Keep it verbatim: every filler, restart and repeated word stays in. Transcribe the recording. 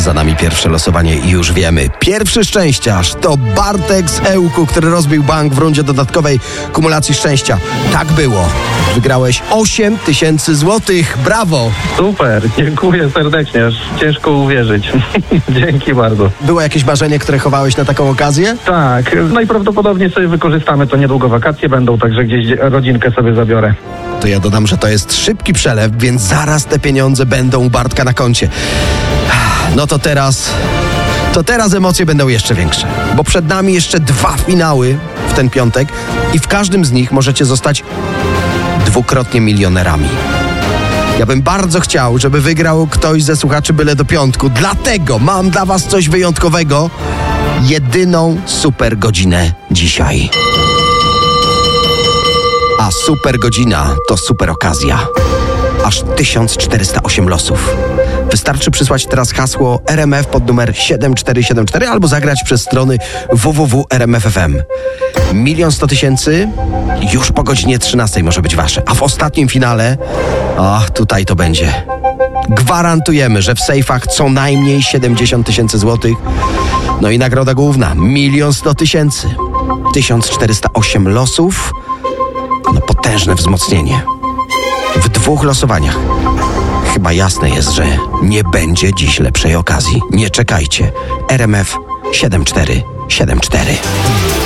Za nami pierwsze losowanie i już wiemy. Pierwszy szczęściarz to Bartek z Ełku, który rozbił bank w rundzie dodatkowej kumulacji szczęścia. Tak było. Wygrałeś osiem tysięcy złotych. Brawo! Super, dziękuję serdecznie, aż ciężko uwierzyć. Dzięki bardzo. Było jakieś marzenie, które chowałeś na taką okazję? Tak, najprawdopodobniej sobie wykorzystamy to niedługo, wakacje będą, także gdzieś rodzinkę sobie zabiorę. To ja dodam, że to jest szybki przelew, więc zaraz te pieniądze będą u Bartka na koncie. No to teraz... To teraz emocje będą jeszcze większe, bo przed nami jeszcze dwa finały w ten piątek i w każdym z nich możecie zostać dwukrotnie milionerami. Ja bym bardzo chciał, żeby wygrał ktoś ze słuchaczy byle do piątku, dlatego mam dla was coś wyjątkowego. Jedyną super godzinę dzisiaj. A super godzina to super okazja. Aż tysiąc czterysta osiem losów. Wystarczy przysłać teraz hasło R M F pod numer siedem cztery siedem cztery albo zagrać przez strony w w w kropka r m f kropka f m. Milion sto tysięcy już po godzinie trzynastej może być wasze. A w ostatnim finale, o, tutaj to będzie. Gwarantujemy, że w sejfach co najmniej siedemdziesiąt tysięcy złotych. No i nagroda główna, milion sto tysięcy. tysiąc czterysta osiem losów. No potężne wzmocnienie. W dwóch losowaniach. Chyba jasne jest, że nie będzie dziś lepszej okazji. Nie czekajcie. R M F siedem cztery siedem cztery.